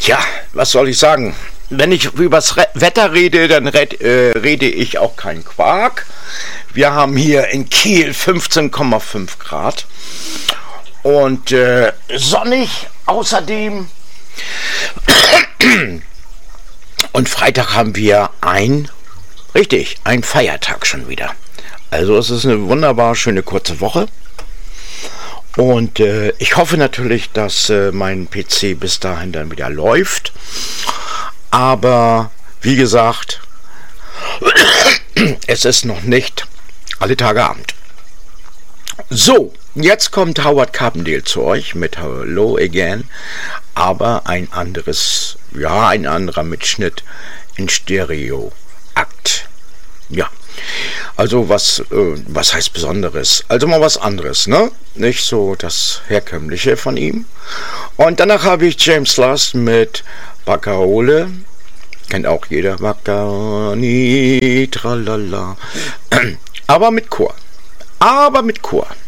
Ja, was soll ich sagen? Wenn ich übers Wetter rede, dann rede ich auch keinen Quark. Wir haben hier in Kiel 15,5 Grad und sonnig außerdem. Und Freitag haben wir einen Feiertag schon wieder. Also es ist eine wunderbar schöne kurze Woche. Und ich hoffe natürlich, dass mein PC bis dahin dann wieder läuft. Aber wie gesagt, es ist noch nicht alle Tage Abend. So, jetzt kommt Howard Carpendale zu euch mit Hello Again. Aber ein anderer Mitschnitt in Stereo-Akt. Ja. Also was heißt Besonderes? Also mal was anderes, ne? Nicht so das Herkömmliche von ihm. Und danach habe ich James Last mit Baccaole. Kennt auch jeder. Baccani, tralala. Aber mit Chor.